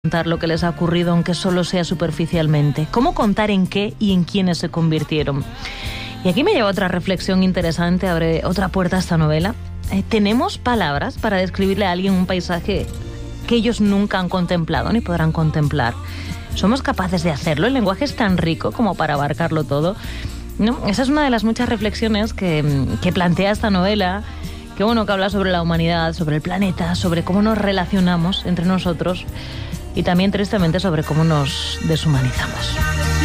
contar lo que les ha ocurrido, aunque solo sea superficialmente. ¿Cómo contar en qué y en quiénes se convirtieron? Y aquí me lleva otra reflexión interesante, abre otra puerta a esta novela. ¿Tenemos palabras para describirle a alguien un paisaje que ellos nunca han contemplado ni podrán contemplar? ¿Somos capaces de hacerlo? ¿El lenguaje es tan rico como para abarcarlo todo? ¿No? Esa es una de las muchas reflexiones que plantea esta novela, que habla sobre la humanidad, sobre el planeta, sobre cómo nos relacionamos entre nosotros y también, tristemente, sobre cómo nos deshumanizamos.